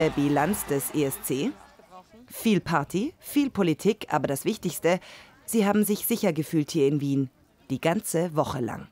Bilanz des ESC? Viel Party, viel Politik, aber das Wichtigste, sie haben sich sicher gefühlt hier in Wien. Die ganze Woche lang.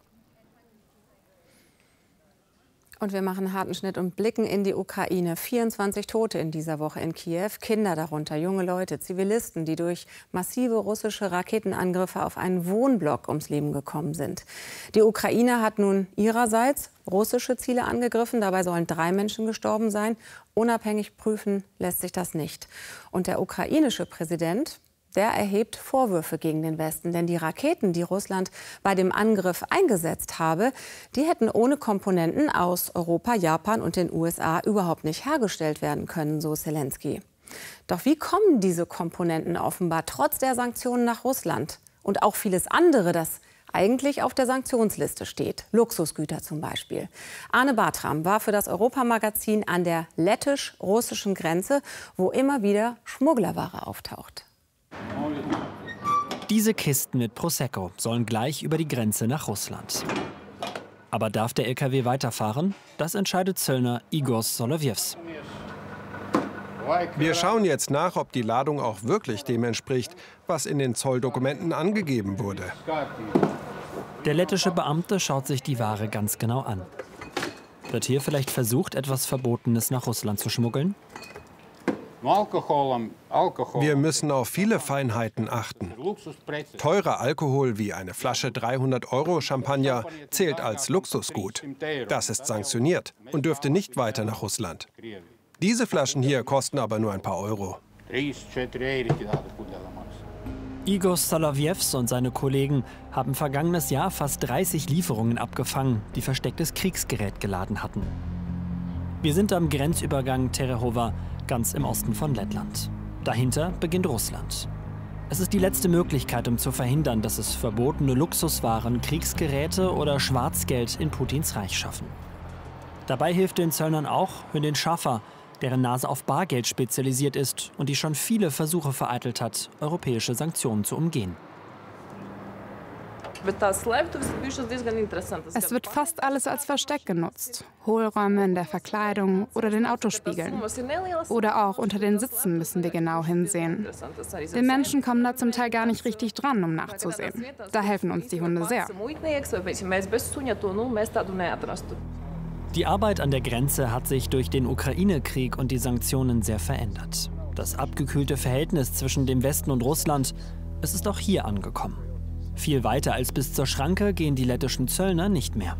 Und wir machen einen harten Schnitt und blicken in die Ukraine. 24 Tote in dieser Woche in Kiew, Kinder darunter, junge Leute, Zivilisten, die durch massive russische Raketenangriffe auf einen Wohnblock ums Leben gekommen sind. Die Ukraine hat nun ihrerseits russische Ziele angegriffen. Dabei sollen 3 Menschen gestorben sein. Unabhängig prüfen lässt sich das nicht. Und der ukrainische Präsident, der erhebt Vorwürfe gegen den Westen. Denn die Raketen, die Russland bei dem Angriff eingesetzt habe, die hätten ohne Komponenten aus Europa, Japan und den USA überhaupt nicht hergestellt werden können, so Zelensky. Doch wie kommen diese Komponenten offenbar trotz der Sanktionen nach Russland? Und auch vieles andere, das eigentlich auf der Sanktionsliste steht. Luxusgüter zum Beispiel. Arne Bartram war für das Europamagazin an der lettisch-russischen Grenze, wo immer wieder Schmugglerware auftaucht. Diese Kisten mit Prosecco sollen gleich über die Grenze nach Russland. Aber darf der LKW weiterfahren? Das entscheidet Zöllner Igor Solovjews. Wir schauen jetzt nach, ob die Ladung auch wirklich dem entspricht, was in den Zolldokumenten angegeben wurde. Der lettische Beamte schaut sich die Ware ganz genau an. Wird hier vielleicht versucht, etwas Verbotenes nach Russland zu schmuggeln? Wir müssen auf viele Feinheiten achten. Teurer Alkohol wie eine Flasche 300 € Champagner zählt als Luxusgut. Das ist sanktioniert und dürfte nicht weiter nach Russland. Diese Flaschen hier kosten aber nur ein paar Euro. Igor Solovjews und seine Kollegen haben vergangenes Jahr fast 30 Lieferungen abgefangen, die verstecktes Kriegsgerät geladen hatten. Wir sind am Grenzübergang Terehova, ganz im Osten von Lettland. Dahinter beginnt Russland. Es ist die letzte Möglichkeit, um zu verhindern, dass es verbotene Luxuswaren, Kriegsgeräte oder Schwarzgeld in Putins Reich schaffen. Dabei hilft den Zöllnern auch Hündin Schaffer, deren Nase auf Bargeld spezialisiert ist und die schon viele Versuche vereitelt hat, europäische Sanktionen zu umgehen. Es wird fast alles als Versteck genutzt. Hohlräume in der Verkleidung oder den Autospiegeln. Oder auch unter den Sitzen müssen wir genau hinsehen. Die Menschen kommen da zum Teil gar nicht richtig dran, um nachzusehen. Da helfen uns die Hunde sehr. Die Arbeit an der Grenze hat sich durch den Ukraine-Krieg und die Sanktionen sehr verändert. Das abgekühlte Verhältnis zwischen dem Westen und Russland, es ist auch hier angekommen. Viel weiter als bis zur Schranke gehen die lettischen Zöllner nicht mehr.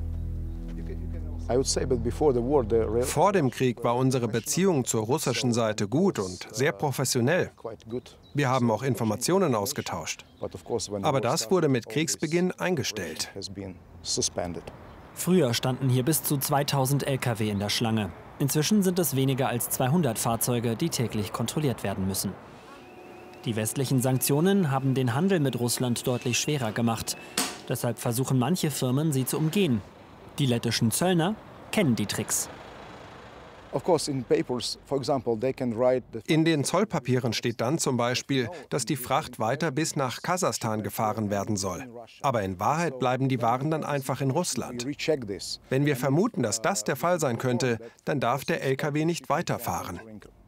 Vor dem Krieg war unsere Beziehung zur russischen Seite gut und sehr professionell. Wir haben auch Informationen ausgetauscht. Aber das wurde mit Kriegsbeginn eingestellt. Früher standen hier bis zu 2000 Lkw in der Schlange. Inzwischen sind es weniger als 200 Fahrzeuge, die täglich kontrolliert werden müssen. Die westlichen Sanktionen haben den Handel mit Russland deutlich schwerer gemacht. Deshalb versuchen manche Firmen, sie zu umgehen. Die lettischen Zöllner kennen die Tricks. In den Zollpapieren steht dann zum Beispiel, dass die Fracht weiter bis nach Kasachstan gefahren werden soll. Aber in Wahrheit bleiben die Waren dann einfach in Russland. Wenn wir vermuten, dass das der Fall sein könnte, dann darf der LKW nicht weiterfahren.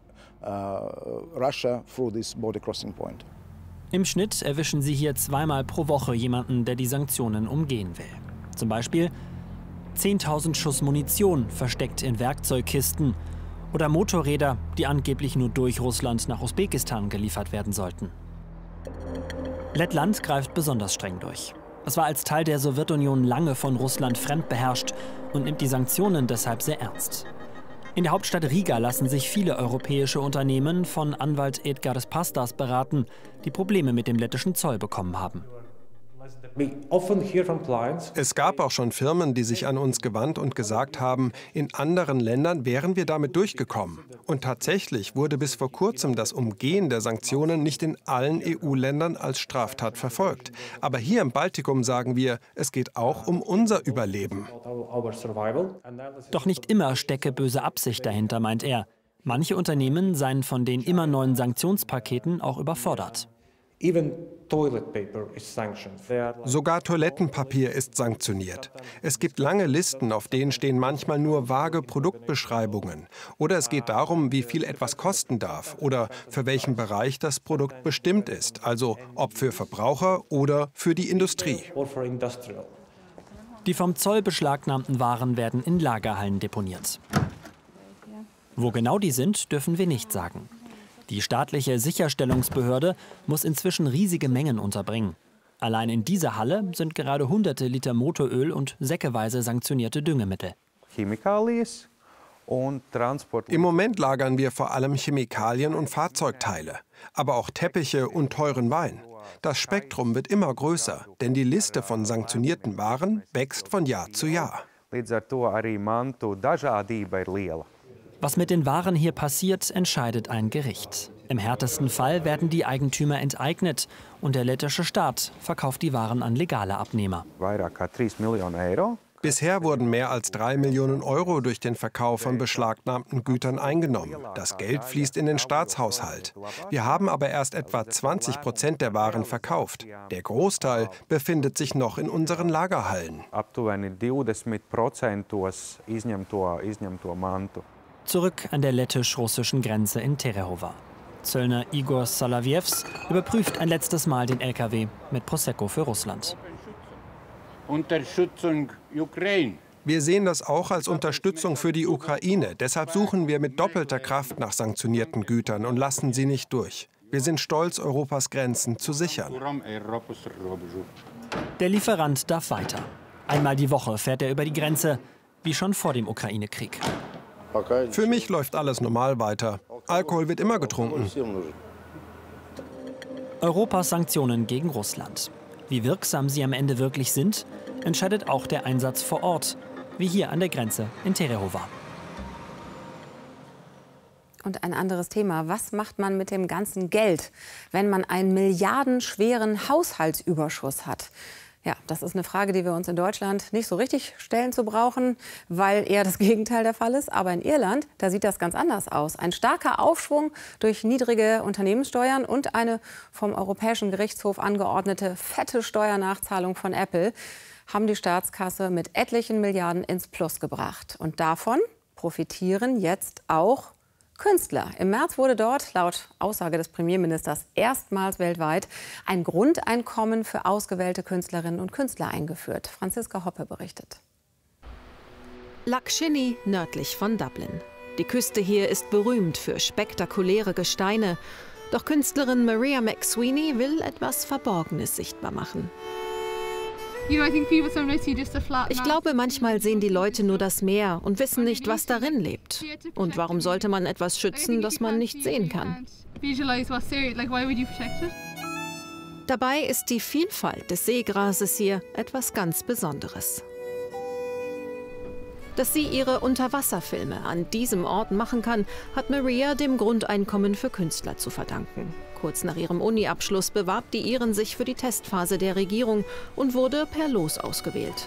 Im Schnitt erwischen sie hier zweimal pro Woche jemanden, der die Sanktionen umgehen will. Zum Beispiel 10.000 Schuss Munition versteckt in Werkzeugkisten oder Motorräder, die angeblich nur durch Russland nach Usbekistan geliefert werden sollten. Lettland greift besonders streng durch. Es war als Teil der Sowjetunion lange von Russland fremdbeherrscht und nimmt die Sanktionen deshalb sehr ernst. In der Hauptstadt Riga lassen sich viele europäische Unternehmen von Anwalt Edgars Pastas beraten, die Probleme mit dem lettischen Zoll bekommen haben. Es gab auch schon Firmen, die sich an uns gewandt und gesagt haben, in anderen Ländern wären wir damit durchgekommen. Und tatsächlich wurde bis vor kurzem das Umgehen der Sanktionen nicht in allen EU-Ländern als Straftat verfolgt. Aber hier im Baltikum sagen wir, es geht auch um unser Überleben. Doch nicht immer stecke böse Absicht dahinter, meint er. Manche Unternehmen seien von den immer neuen Sanktionspaketen auch überfordert. Sogar Toilettenpapier ist sanktioniert. Es gibt lange Listen, auf denen stehen manchmal nur vage Produktbeschreibungen. Oder es geht darum, wie viel etwas kosten darf oder für welchen Bereich das Produkt bestimmt ist, also ob für Verbraucher oder für die Industrie. Die vom Zoll beschlagnahmten Waren werden in Lagerhallen deponiert. Wo genau die sind, dürfen wir nicht sagen. Die staatliche Sicherstellungsbehörde muss inzwischen riesige Mengen unterbringen. Allein in dieser Halle sind gerade hunderte Liter Motoröl und säckeweise sanktionierte Düngemittel. Im Moment lagern wir vor allem Chemikalien und Fahrzeugteile, aber auch Teppiche und teuren Wein. Das Spektrum wird immer größer, denn die Liste von sanktionierten Waren wächst von Jahr zu Jahr. Was mit den Waren hier passiert, entscheidet ein Gericht. Im härtesten Fall werden die Eigentümer enteignet und der lettische Staat verkauft die Waren an legale Abnehmer. Bisher wurden mehr als 3 Millionen Euro durch den Verkauf von beschlagnahmten Gütern eingenommen. Das Geld fließt in den Staatshaushalt. Wir haben aber erst etwa 20% der Waren verkauft. Der Großteil befindet sich noch in unseren Lagerhallen. Zurück an der lettisch-russischen Grenze in Terehova. Zöllner Igor Salavjevs überprüft ein letztes Mal den LKW mit Prosecco für Russland. Wir sehen das auch als Unterstützung für die Ukraine. Deshalb suchen wir mit doppelter Kraft nach sanktionierten Gütern und lassen sie nicht durch. Wir sind stolz, Europas Grenzen zu sichern. Der Lieferant darf weiter. Einmal die Woche fährt er über die Grenze, wie schon vor dem Ukraine-Krieg. Für mich läuft alles normal weiter. Alkohol wird immer getrunken. Europas Sanktionen gegen Russland. Wie wirksam sie am Ende wirklich sind, entscheidet auch der Einsatz vor Ort, wie hier an der Grenze in Terehova. Und ein anderes Thema. Was macht man mit dem ganzen Geld, wenn man einen milliardenschweren Haushaltsüberschuss hat? Ja, das ist eine Frage, die wir uns in Deutschland nicht so richtig stellen zu brauchen, weil eher das Gegenteil der Fall ist. Aber in Irland, da sieht das ganz anders aus. Ein starker Aufschwung durch niedrige Unternehmenssteuern und eine vom Europäischen Gerichtshof angeordnete fette Steuernachzahlung von Apple haben die Staatskasse mit etlichen Milliarden ins Plus gebracht. Und davon profitieren jetzt auch Künstler. Im März wurde dort, laut Aussage des Premierministers, erstmals weltweit ein Grundeinkommen für ausgewählte Künstlerinnen und Künstler eingeführt. Franziska Hoppe berichtet. Lough Shinny, nördlich von Dublin. Die Küste hier ist berühmt für spektakuläre Gesteine. Doch Künstlerin Maria McSweeney will etwas Verborgenes sichtbar machen. Ich glaube, manchmal sehen die Leute nur das Meer und wissen nicht, was darin lebt. Und warum sollte man etwas schützen, das man nicht sehen kann? Dabei ist die Vielfalt des Seegrases hier etwas ganz Besonderes. Dass sie ihre Unterwasserfilme an diesem Ort machen kann, hat Maria dem Grundeinkommen für Künstler zu verdanken. Kurz nach ihrem Uni-Abschluss bewarb die Irin sich für die Testphase der Regierung und wurde per Los ausgewählt.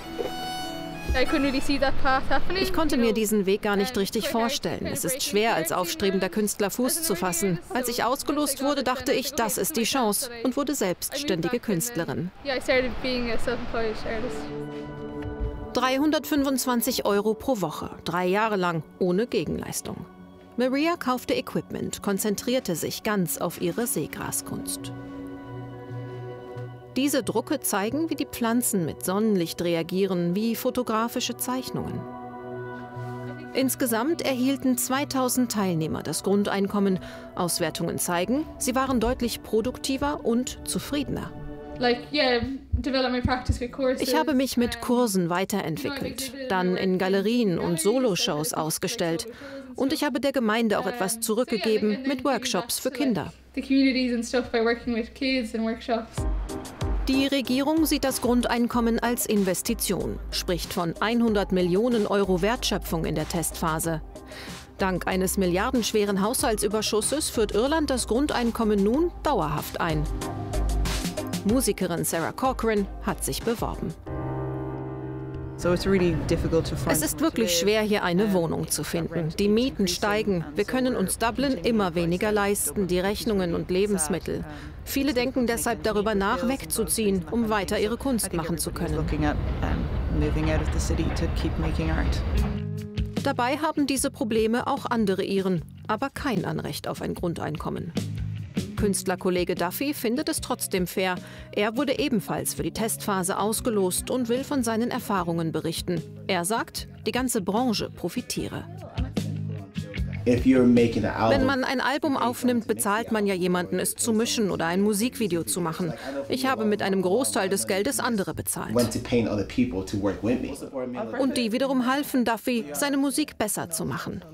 Ich konnte mir diesen Weg gar nicht richtig vorstellen. Es ist schwer, als aufstrebender Künstler Fuß zu fassen. Als ich ausgelost wurde, dachte ich, das ist die Chance und wurde selbstständige Künstlerin. 325 € pro Woche, 3 Jahre lang, ohne Gegenleistung. Maria kaufte Equipment, konzentrierte sich ganz auf ihre Seegraskunst. Diese Drucke zeigen, wie die Pflanzen mit Sonnenlicht reagieren, wie fotografische Zeichnungen. Insgesamt erhielten 2000 Teilnehmer das Grundeinkommen. Auswertungen zeigen, sie waren deutlich produktiver und zufriedener. Ich habe mich mit Kursen weiterentwickelt, dann in Galerien und Soloshows ausgestellt. Und ich habe der Gemeinde auch etwas zurückgegeben mit Workshops für Kinder. Die Regierung sieht das Grundeinkommen als Investition, spricht von 100 Millionen € Wertschöpfung in der Testphase. Dank eines milliardenschweren Haushaltsüberschusses führt Irland das Grundeinkommen nun dauerhaft ein. Musikerin Sarah Corcoran hat sich beworben. Es ist wirklich schwer, hier eine Wohnung zu finden. Die Mieten steigen. Wir können uns Dublin immer weniger leisten, die Rechnungen und Lebensmittel. Viele denken deshalb darüber nach, wegzuziehen, um weiter ihre Kunst machen zu können. Dabei haben diese Probleme auch andere Iren, aber kein Anrecht auf ein Grundeinkommen. Künstlerkollege Duffy findet es trotzdem fair. Er wurde ebenfalls für die Testphase ausgelost und will von seinen Erfahrungen berichten. Er sagt, die ganze Branche profitiere. Wenn man ein Album aufnimmt, bezahlt man ja jemanden, es zu mischen oder ein Musikvideo zu machen. Ich habe mit einem Großteil des Geldes andere bezahlt. Und die wiederum halfen Duffy, seine Musik besser zu machen.